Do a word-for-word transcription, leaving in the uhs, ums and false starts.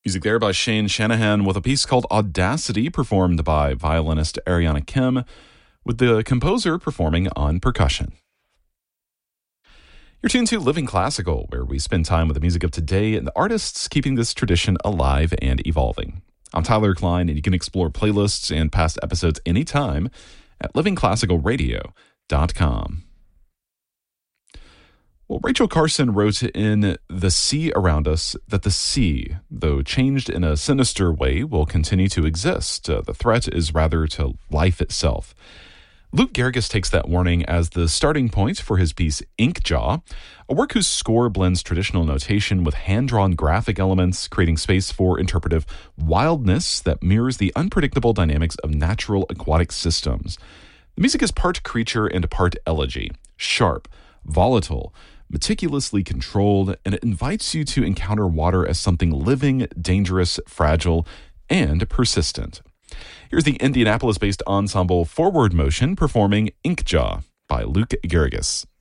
Music there by Shane Shanahan with a piece called Audacity, performed by violinist Ariana Kim, with the composer performing on percussion. You're tuned to Living Classical, where we spend time with the music of today and the artists keeping this tradition alive and evolving. I'm Tyler Klein, and you can explore playlists and past episodes anytime at living classical radio dot com. Well, Rachel Carson wrote in The Sea Around Us that the sea, though changed in a sinister way, will continue to exist. Uh, the threat is rather to life itself. Luke Garrigues takes that warning as the starting point for his piece Inkjaw, a work whose score blends traditional notation with hand-drawn graphic elements, creating space for interpretive wildness that mirrors the unpredictable dynamics of natural aquatic systems. The music is part creature and part elegy, sharp, volatile, meticulously controlled, and it invites you to encounter water as something living, dangerous, fragile, and persistent. Here's the Indianapolis-based ensemble Forward Motion performing Inkjaw by Luke Garrigues.